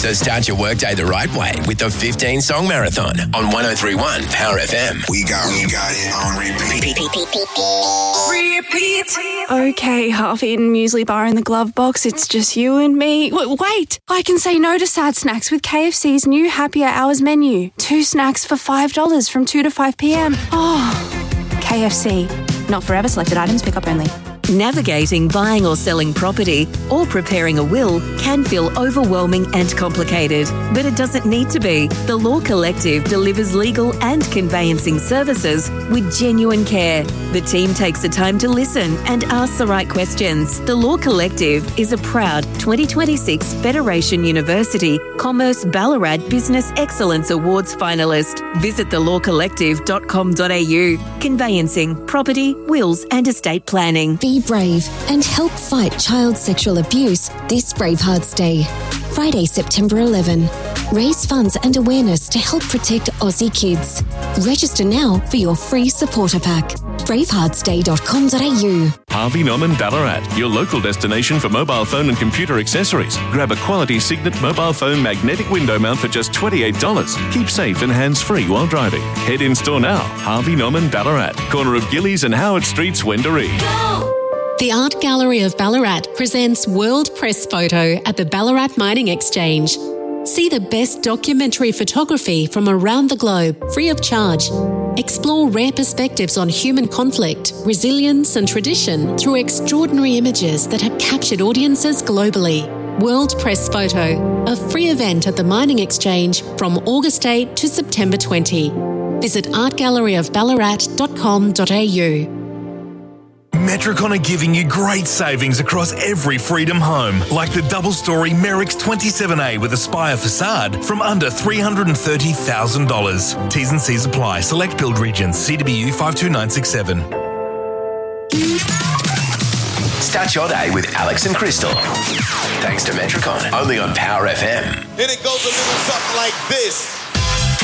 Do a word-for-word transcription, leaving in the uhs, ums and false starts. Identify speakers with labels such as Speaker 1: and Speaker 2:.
Speaker 1: So start your workday the right way with the fifteen song marathon on one oh three one Power F M.
Speaker 2: We got, we got it on repeat.
Speaker 3: Repeat. Okay, half-eaten muesli bar in the glove box. It's just you and me. W- wait, I can say no to sad snacks with K F C's new happier hours menu. Two snacks for five dollars from two to five p.m. Oh, K F C. Not forever. Selected items. Pick up only.
Speaker 4: Navigating buying or selling property or preparing a will can feel overwhelming and complicated, but it doesn't need to be. The Law Collective delivers legal and conveyancing services with genuine care. The team takes the time to listen and ask the right questions. The Law Collective is a proud twenty twenty-six Federation University Commerce Ballarat Business Excellence Awards finalist. Visit the law collective dot com dot a u. Conveyancing, property, wills and estate planning.
Speaker 5: Be brave and help fight child sexual abuse this Bravehearts Day. Friday, September eleventh. Raise funds and awareness to help protect Aussie kids. Register now for your free supporter pack. bravehearts day dot com dot a u.
Speaker 6: Harvey Norman Ballarat, your local destination for mobile phone and computer accessories. Grab a quality Signet mobile phone magnetic window mount for just twenty-eight dollars. Keep safe and hands-free while driving. Head in store now. Harvey Norman Ballarat, corner of Gillies and Howard Streets, Wendouree.
Speaker 7: The Art Gallery of Ballarat presents World Press Photo at the Ballarat Mining Exchange. See the best documentary photography from around the globe, free of charge. Explore rare perspectives on human conflict, resilience and tradition through extraordinary images that have captured audiences globally. World Press Photo, a free event at the Mining Exchange from August eighth to September twentieth. Visit art gallery of ballarat dot com dot a u.
Speaker 8: Metricon are giving you great savings across every Freedom home, like the double-storey Merricks twenty-seven A with Aspire facade from under three hundred thirty thousand dollars. T's and C's apply. Select build regions. C W U five two nine six seven.
Speaker 1: Start your day with Alex and Crystal. Thanks to Metricon, only on Power F M.
Speaker 9: And it goes a little something like this.